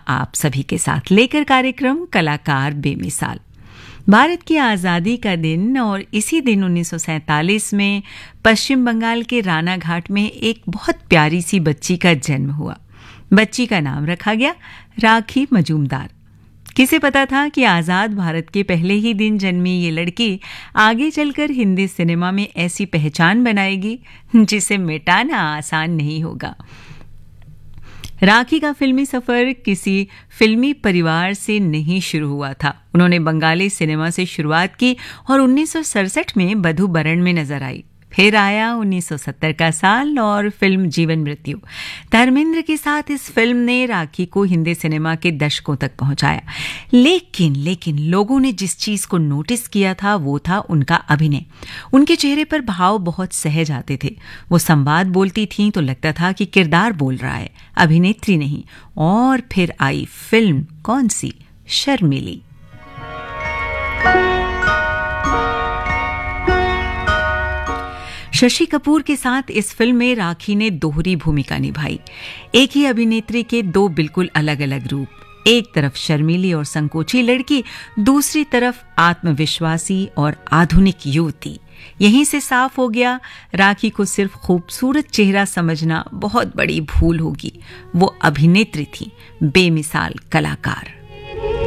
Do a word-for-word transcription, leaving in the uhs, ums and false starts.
आप सभी के साथ लेकर कार्यक्रम कलाकार बेमिसाल। भारत की आज़ादी का दिन और इसी दिन उन्नीस सौ सैंतालीस में पश्चिम बंगाल के रानाघाट में एक बहुत प्यारी सी बच्ची का जन्म हुआ। बच्ची का नाम रखा गया राखी मजूमदार। किसे पता था कि आज़ाद भारत के पहले ही दिन जन्मी ये लड़की आगे चलकर हिंदी सिनेमा में ऐसी पहचान बनाएगी जिसे मिटाना आसान नहीं होगा। राखी का फिल्मी सफर किसी फिल्मी परिवार से नहीं शुरू हुआ था। उन्होंने बंगाली सिनेमा से शुरुआत की और उन्नीस सौ सड़सठ में बधू बरण में नजर आई। फिर आया उन्नीस सौ सत्तर का साल और फिल्म जीवन मृत्यु। धर्मेंद्र के साथ इस फिल्म ने राखी को हिंदी सिनेमा के दशकों तक पहुंचाया। लेकिन लेकिन लोगों ने जिस चीज को नोटिस किया था वो था उनका अभिनय। उनके चेहरे पर भाव बहुत सहज आते थे। वो संवाद बोलती थीं तो लगता था कि किरदार बोल रहा है, अभिनेत्री नहीं। और फिर आई फिल्म कौन सी, शर्मिली। शशि कपूर के साथ इस फिल्म में राखी ने दोहरी भूमिका निभाई। एक ही अभिनेत्री के दो बिल्कुल अलग अलग रूप। एक तरफ शर्मीली और संकोची लड़की, दूसरी तरफ आत्मविश्वासी और आधुनिक युवती। यहीं से साफ हो गया राखी को सिर्फ खूबसूरत चेहरा समझना बहुत बड़ी भूल होगी। वो अभिनेत्री थी, बेमिसाल कलाकार।